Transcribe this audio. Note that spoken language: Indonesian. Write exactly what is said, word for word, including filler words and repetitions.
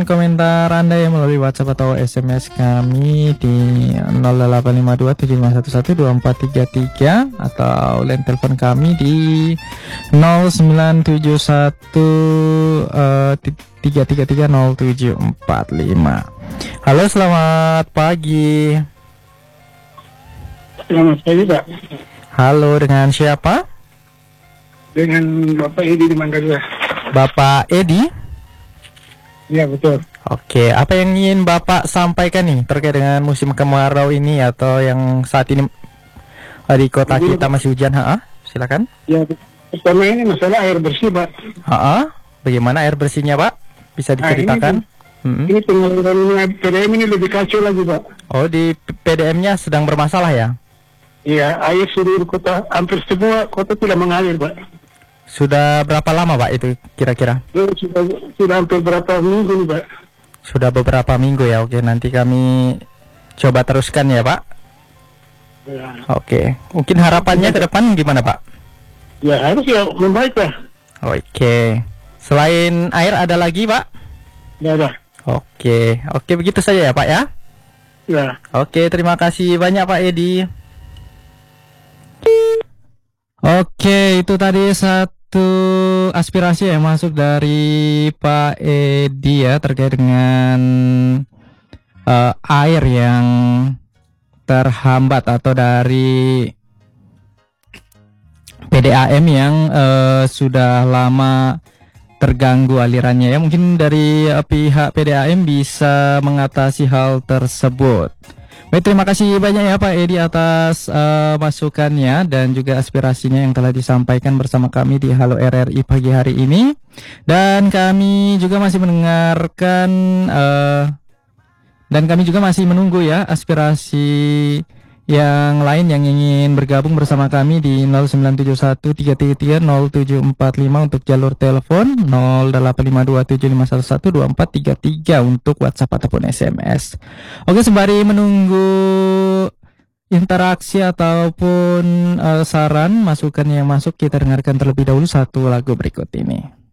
komentar Anda ya melalui WhatsApp atau S M S kami di nol delapan lima dua tujuh lima satu satu dua empat tiga tiga atau line telepon kami di nol sembilan tujuh satu tiga tiga tiga nol tujuh empat lima. Halo, selamat pagi. Selamat pagi, Pak. Halo, dengan siapa? Dengan Bapak Edi di Manggarai. Bapak Edi? Iya, betul. Oke, apa yang ingin Bapak sampaikan nih terkait dengan musim kemarau ini atau yang saat ini di kota Jadi, kita masih hujan? Ha? Silakan. Ya, pertama ini masalah air bersih, Pak. Ha? Bagaimana air bersihnya, Pak? Bisa diceritakan? Nah, ini, hmm. ini pengeluaran P D M ini lebih kacau lagi, Pak. Oh, di P D M-nya sedang bermasalah ya? Iya, air seluruh kota, hampir semua kota tidak mengalir, Pak. Sudah berapa lama, Pak, itu kira-kira? Ya, sudah, sudah hampir berapa minggu nih, Pak. Sudah beberapa minggu ya. Oke, nanti kami coba teruskan ya, Pak. Ya. Oke, mungkin harapannya ke depan gimana, Pak? Ya, harus ya membaik, Pak. Oke, selain air ada lagi, Pak? Ya, ada. Oke, oke begitu saja ya, Pak ya. Ya. Oke, terima kasih banyak, Pak Edi. Oke, itu tadi satu aspirasi yang masuk dari Pak Edi ya terkait dengan uh, air yang terhambat atau dari P D A M yang uh, sudah lama terganggu alirannya ya. Mungkin dari uh, pihak P D A M bisa mengatasi hal tersebut. Baik, terima kasih banyak ya Pak Edi atas uh, masukannya dan juga aspirasinya yang telah disampaikan bersama kami di Halo R R I pagi hari ini. Dan kami juga masih mendengarkan uh, dan kami juga masih menunggu ya aspirasi yang lain yang ingin bergabung bersama kami di nol sembilan tujuh satu tiga tiga tiga nol tujuh empat lima untuk jalur telepon, nol delapan lima dua tujuh lima satu satu dua empat tiga tiga untuk WhatsApp ataupun S M S. Oke, sembari menunggu interaksi ataupun uh, saran masukan yang masuk, kita dengarkan terlebih dahulu satu lagu berikut ini.